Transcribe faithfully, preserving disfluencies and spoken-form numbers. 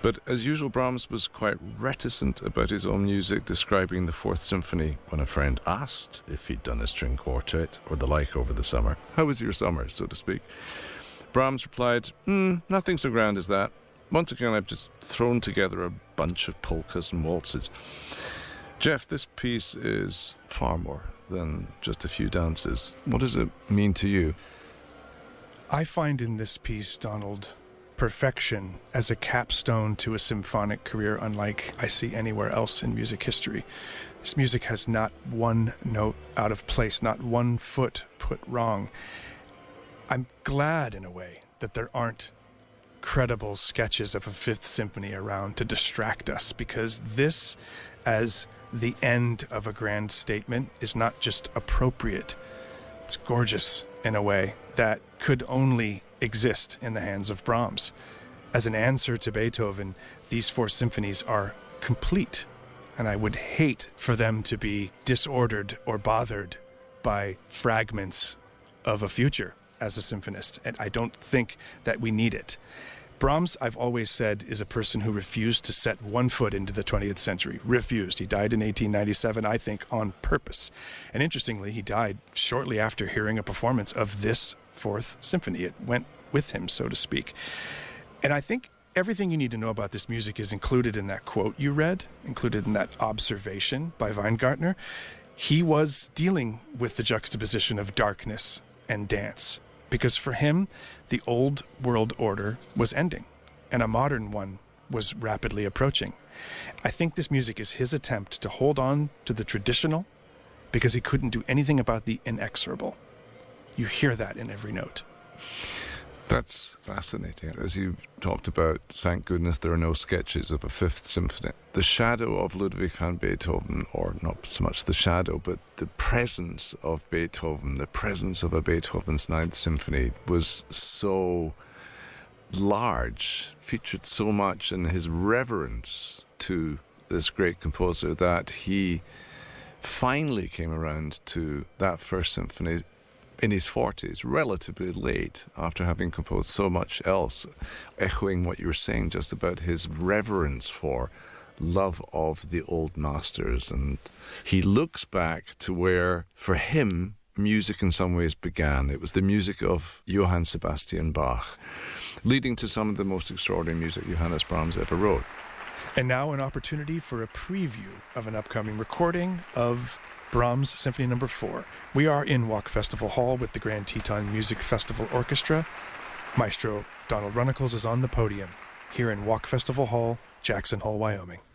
But as usual, Brahms was quite reticent about his own music, describing the Fourth Symphony when a friend asked if he'd done a string quartet or the like over the summer. How was your summer, so to speak? Brahms replied, hmm, nothing so grand as that. Once again, I've just thrown together a bunch of polkas and waltzes. Jeff, this piece is far more than just a few dances. What does it mean to you? I find in this piece, Donald, perfection as a capstone to a symphonic career unlike I see anywhere else in music history. This music has not one note out of place, not one foot put wrong. I'm glad, in a way, that there aren't credible sketches of a Fifth Symphony around to distract us, because this, as the end of a grand statement, is not just appropriate. It's gorgeous in a way that could only exist in the hands of Brahms. As an answer to Beethoven, these four symphonies are complete, and I would hate for them to be disordered or bothered by fragments of a future as a symphonist, and I don't think that we need it. Brahms, I've always said, is a person who refused to set one foot into the twentieth century. Refused. He died in eighteen ninety-seven, I think, on purpose. And interestingly, he died shortly after hearing a performance of this Fourth Symphony. It went with him, so to speak. And I think everything you need to know about this music is included in that quote you read, included in that observation by Weingartner. He was dealing with the juxtaposition of darkness and dance, because for him, the old world order was ending, and a modern one was rapidly approaching. I think this music is his attempt to hold on to the traditional, because he couldn't do anything about the inexorable. You hear that in every note. That's fascinating. As you talked about, thank goodness there are no sketches of a Fifth Symphony. The shadow of Ludwig van Beethoven, or not so much the shadow, but the presence of Beethoven, the presence of a Beethoven's Ninth Symphony was so large, featured so much in his reverence to this great composer that he finally came around to that First Symphony in his forties, relatively late, after having composed so much else, echoing what you were saying just about his reverence for love of the old masters. And he looks back to where, for him, music in some ways began. It was the music of Johann Sebastian Bach, leading to some of the most extraordinary music Johannes Brahms ever wrote. And now an opportunity for a preview of an upcoming recording of Brahms Symphony Number Four. We are in Walk Festival Hall with the Grand Teton Music Festival Orchestra. Maestro Donald Runnicles is on the podium here in Walk Festival Hall, Jackson Hole, Wyoming.